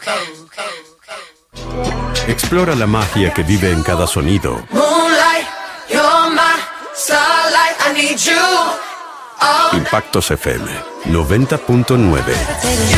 Explora la magia que vive en cada sonido. Moonlight, you're my starlight, I need you. Impactos FM 90.9.